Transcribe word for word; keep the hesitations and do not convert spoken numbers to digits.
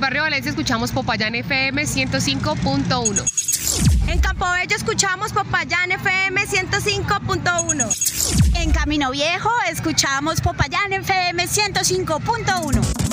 Barrio Valencia escuchamos Popayán F M ciento cinco punto uno. En Campobello escuchamos Popayán F M ciento cinco punto uno. En Camino Viejo escuchamos Popayán F M ciento cinco punto uno.